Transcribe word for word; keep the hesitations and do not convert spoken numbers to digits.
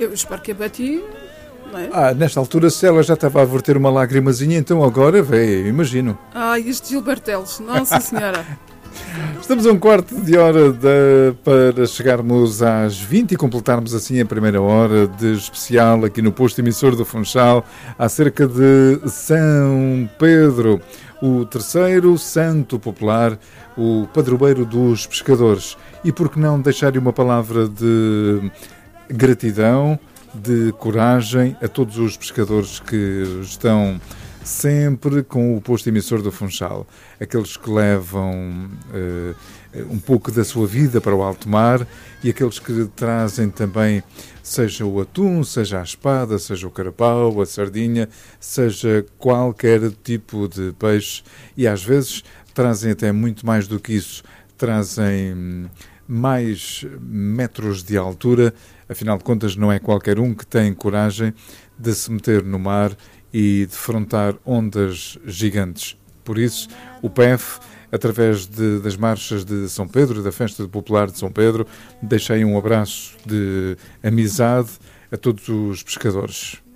Eu espero que a Betty... Não é? Ah, nesta altura, se ela já estava a verter uma lágrimazinha, então agora, véi, imagino. Ah, este Gilbertelos, nossa senhora. Estamos a um quarto de hora de, para chegarmos às vinte e completarmos assim a primeira hora de especial aqui no posto emissor do Funchal acerca de São Pedro, o terceiro santo popular, o padroeiro dos pescadores. E por que não deixar uma palavra de gratidão, de coragem a todos os pescadores que estão sempre com o posto emissor do Funchal, aqueles que levam uh, um pouco da sua vida para o alto mar e aqueles que trazem também, seja o atum, seja a espada, seja o carapau, a sardinha, seja qualquer tipo de peixe, e às vezes trazem até muito mais do que isso, trazem mais metros de altura. Afinal de contas, não é qualquer um que tem coragem de se meter no mar e defrontar ondas gigantes. Por isso, o P E F, através de, das marchas de São Pedro, da Festa Popular de São Pedro, deixei um abraço de amizade a todos os pescadores.